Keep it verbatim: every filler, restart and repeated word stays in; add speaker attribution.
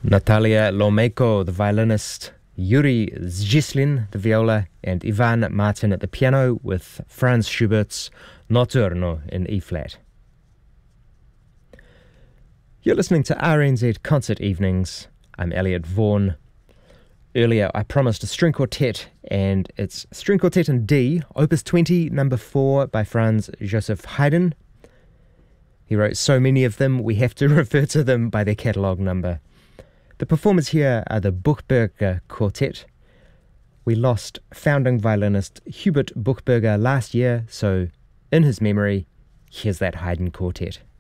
Speaker 1: Natalia Lomejko, the violinist, Yuri Zgislin, the viola, and Ivan Martin at the piano with Franz Schubert's Notturno in E-flat. You're listening to R N Z Concert Evenings. I'm Elliot Vaughan. Earlier I promised a string quartet, and it's String Quartet in D, Opus twenty, number four, by Franz Joseph Haydn. He wrote so many of them, we have to refer to them by their catalogue number. The performers here are the Buchberger Quartet. We lost founding violinist Hubert Buchberger last year, so in his memory, here's that Haydn Quartet.